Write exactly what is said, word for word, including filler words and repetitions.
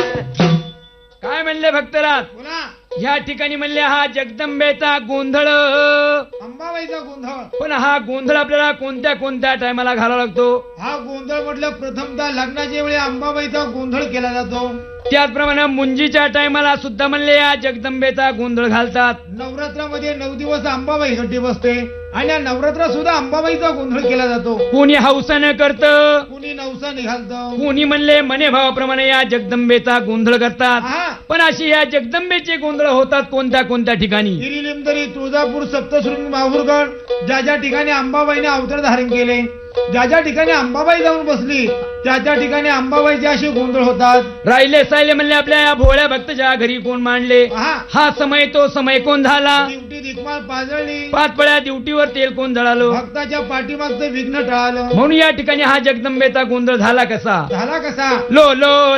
काय म्हणले भक्तराज? बोला. या ठिकाणी म्हणले हा जगदंबेचा गोंधळ. अंबाबाईचा गोंधळ. पण हा गोंधळ आपल्याला कोणत्या कोणत्या टायमाला घालावा लागतो? हा गोंधळ म्हटलं प्रथमतः लग्नाच्या वेळी अंबाबाईचा गोंधळ केला जातो. त्याचप्रमाणे मुंजीच्या टायमाला सुद्धा म्हणले या जगदंबेचा गोंधळ घालतात. नवरात्रामध्ये नऊ दिवस अंबाबाईसाठी बसते आणि या नवरात्रात सुद्धा अंबाबाईचा गोंधळ केला जातो. कोणी हौसानं करत, कुणी नवसाने घालतं, कोणी म्हणले मने भावाप्रमाणे या जगदंबेचा गोंधळ करतात. हा. पण अशी या जगदंबेचे गोंधळ होतात कोणत्या कोणत्या ठिकाणी? हिरिलिमतरी, तुळजापूर, सप्तशृंगी, माहूरगड, ज्या ज्या ठिकाणी अंबाबाईने अवतार धारण केले, ज्या ज्या ठिकाणी अंबाबाई जाऊन बसली त्या त्या ठिकाणी अंबाबाईचे असे गोंधळ होतात. राहिले सायले म्हणले आपल्या या भोळ्या भक्तच्या घरी कोण मांडले? हा. हा समय तो समय कोण झाला? दिवटी दिक्माल पाजळली, पाच पळ्या ड्युटीवर तेल कोण जळालो? भक्ताच्या पाठीमागचं विघ्न टळालं. म्हणून या ठिकाणी हा जगदंबेचा गोंधळ झाला कसा? झाला कसा? Low low